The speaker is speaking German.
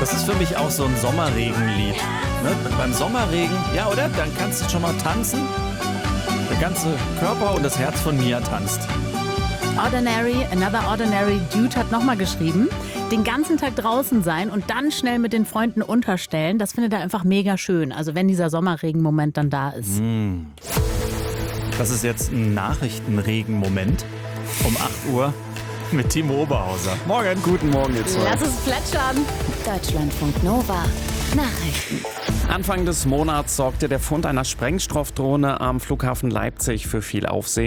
Das ist für mich auch so ein Sommerregenlied. Ne? Beim Sommerregen, ja, oder? Dann kannst du schon mal tanzen. Der ganze Körper und das Herz von Mia tanzt. Ordinary, Another Ordinary Dude hat nochmal geschrieben, den ganzen Tag draußen sein und dann schnell mit den Freunden unterstellen, das findet er einfach mega schön. Also wenn dieser Sommerregenmoment dann da ist. Das ist jetzt ein Nachrichtenregenmoment um 8 Uhr mit Timo Oberhauser. Morgen. Guten Morgen, ihr zwei. Lass es plätschern. Deutschlandfunk Nova. Nachrichten. Anfang des Monats sorgte der Fund einer Sprengstoffdrohne am Flughafen Leipzig für viel Aufsehen.